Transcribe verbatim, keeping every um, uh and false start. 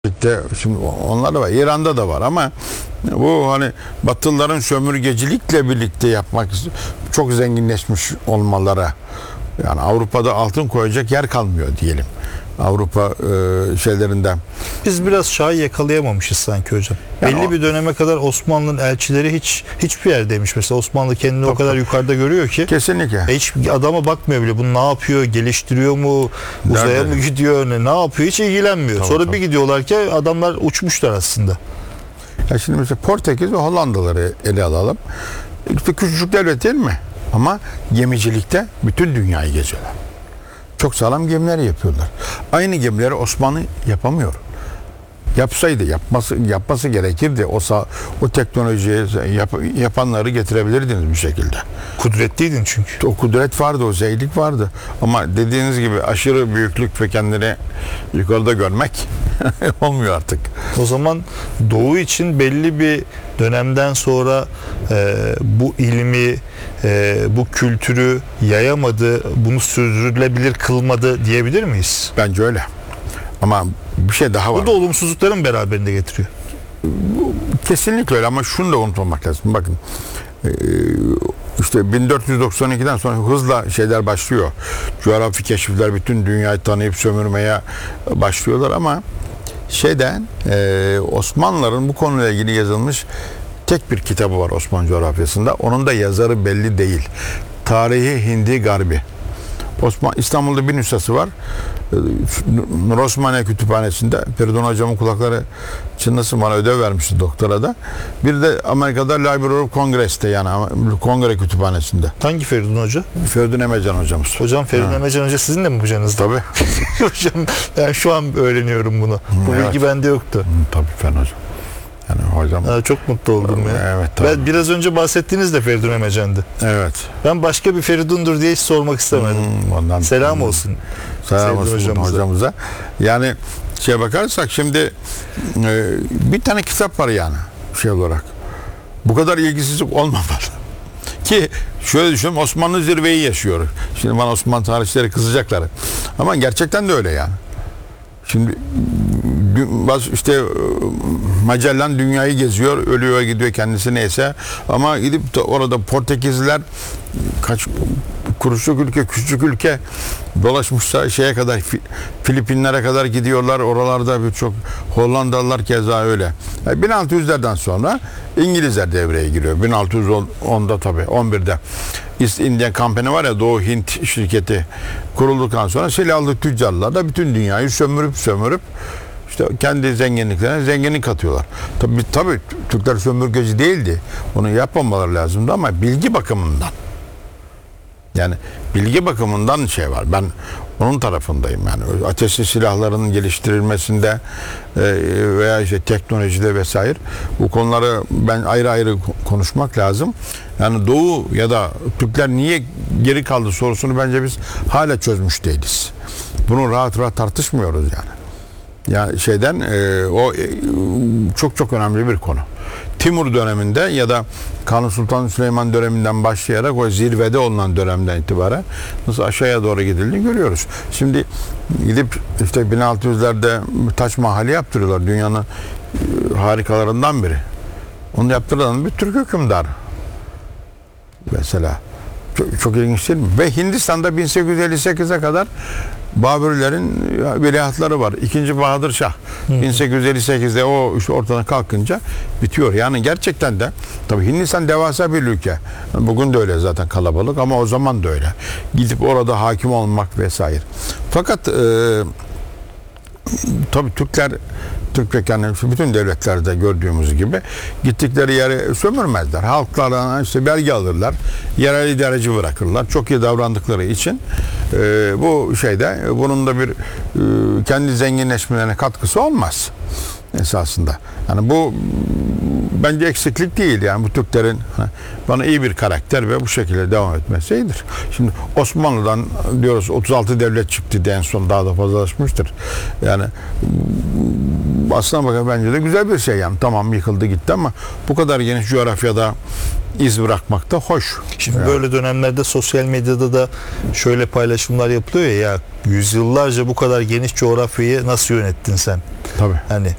Şimdi onlar da var. İran'da da var ama bu hani Batılıların sömürgecilikle birlikte yapmak çok zenginleşmiş olmaları, yani Avrupa'da altın koyacak yer kalmıyor diyelim. Avrupa e, şeylerinden. Biz biraz şahı yakalayamamışız sanki hocam. Yani Belli o, bir döneme kadar Osmanlı'nın elçileri hiç hiçbir yerdeymiş. Mesela Osmanlı kendini tabii, o kadar yukarıda görüyor ki. Kesinlikle. Hiç adama bakmıyor bile. Bu ne yapıyor? Geliştiriyor mu? Uzaya Nerede? mı gidiyor? Ne, ne yapıyor? Hiç ilgilenmiyor. Tabii, Sonra tabii. bir gidiyorlar ki adamlar uçmuşlar aslında. Ya şimdi mesela Portekiz ve Hollandaları ele alalım. İşte küçücük devlet değil mi? Ama gemicilikte bütün dünyayı geziyorlar. Çok sağlam gemiler yapıyorlar. Aynı gemileri Osmanlı yapamıyor. Yapsaydı, yapması yapması gerekirdi. O o teknolojiyi yap, yapanları getirebilirdiniz bir şekilde. Kudretliydin çünkü. O kudret vardı, o zeylik vardı. Ama dediğiniz gibi aşırı büyüklük ve kendini yukarıda görmek olmuyor artık. O zaman Doğu için belli bir dönemden sonra e, bu ilmi, e, bu kültürü yayamadı, bunu sürdürülebilir kılmadı diyebilir miyiz? Bence öyle. Ama bir şey daha var. Bu da olumsuzlukların beraberinde getiriyor. Kesinlikle öyle ama şunu da unutmamak lazım. Bakın işte bin dört yüz doksan ikiden sonra hızla şeyler başlıyor. Coğrafi keşifler, bütün dünyayı tanıyıp sömürmeye başlıyorlar ama şeyden Osmanlıların bu konuyla ilgili yazılmış tek bir kitabı var Osmanlı coğrafyasında. Onun da yazarı belli değil. Tarihi Hindi Garbi. Osman, İstanbul'da bir nüshası var. Nur Osmaniye Kütüphanesi'nde. Feridun hocamın kulakları çınlasın, bana ödev vermişti doktora da. Bir de Amerika'da Library of Congress'te, yani Kongre Kütüphanesi'nde. Hangi Feridun Hoca? Feridun Emecan hocamız. Hocam Feridun Emecan Hoca sizin de mi hocanızda? Tabii. Hocam ben şu an öğreniyorum bunu. Bu evet. bilgi bende yoktu. Hı, tabii Fen hocam. Yani hocam. Aa, çok mutlu oldum ya. Evet, tabii. Ben biraz önce bahsettiğiniz de Feridun Emecan'dı. Evet. Ben başka bir Feridun'dur diye hiç sormak istemedim. Hmm, ondan, Selam hmm. olsun. Selam olsun hocamıza. hocamıza. Yani şeye bakarsak şimdi e, bir tane kitap var yani şey olarak. Bu kadar ilgisizlik olmamalı. Ki şöyle düşünün, Osmanlı zirveyi yaşıyor. Şimdi bana Osmanlı tarihçileri kızacaklar. Ama gerçekten de öyle yani. Şimdi işte Magellan dünyayı geziyor, ölüyor gidiyor kendisi neyse, ama gidip de orada Portekizliler kaç kuruşluk ülke, küçük ülke dolaşmışsa şeye kadar, Filipinlere kadar gidiyorlar, oralarda birçok Hollandalılar keza öyle. Yani bin altı yüzlerden sonra İngilizler devreye giriyor. bin altı yüz onda tabii on birde East India Company var ya, Doğu Hint şirketi kurulduktan sonra silahlı tüccarlar da bütün dünyayı sömürüp sömürüp işte kendi zenginliklerine zenginlik katıyorlar. Tabii tabii Türkler sömürgeci değildi. Onu yapmamaları lazımdı ama bilgi bakımından, yani bilgi bakımından şey var. Ben onun tarafındayım yani. Ateşli silahların geliştirilmesinde veya işte teknolojide vesaire, bu konuları ben ayrı ayrı konuşmak lazım. Yani Doğu ya da Türkler niye geri kaldı sorusunu bence biz hala çözmüş değiliz. Bunu rahat rahat tartışmıyoruz yani. Yani şeyden e, o e, çok çok önemli bir konu. Timur döneminde ya da Kanuni Sultan Süleyman döneminden başlayarak o zirvede olunan dönemden itibaren nasıl aşağıya doğru gidildiğini görüyoruz. Şimdi gidip işte bin altı yüzlerde Taç Mahal'i yaptırıyorlar. Dünyanın e, harikalarından biri. Onu yaptıran bir Türk hükümdarı. Mesela. Çok, çok ilginç değil mi? Ve Hindistan'da bin sekiz yüz elli sekize kadar Babürlerin veliahtları var. İkinci Bahadır Şah Hı. bin sekiz yüz elli sekizde o işte ortadan kalkınca bitiyor. Yani gerçekten de tabii Hindistan devasa bir ülke. Bugün de öyle zaten, kalabalık, ama o zaman da öyle. Gidip orada hakim olmak vesaire. Fakat e, tabii Türkler Türk ve kendi bütün devletlerde gördüğümüz gibi gittikleri yere sömürmezler. Halklardan işte vergi alırlar. Yerel idareci bırakırlar. Çok iyi davrandıkları için e, bu şeyde bunun da bir e, kendi zenginleşmelerine katkısı olmaz esasında. Yani bu bence eksiklik değil. Yani bu Türklerin bana iyi bir karakter ve bu şekilde devam etmesi iyidir. Şimdi Osmanlı'dan diyoruz otuz altı devlet çıktı, en son daha da fazlalaşmıştır. Yani aslına bakın bence de güzel bir şey yani. Tamam yıkıldı gitti ama bu kadar geniş coğrafyada iz bırakmak da hoş. Şimdi yani. Böyle dönemlerde sosyal medyada da şöyle paylaşımlar yapılıyor ya, ya yüzyıllarca bu kadar geniş coğrafyayı nasıl yönettin sen? Tabii. Hani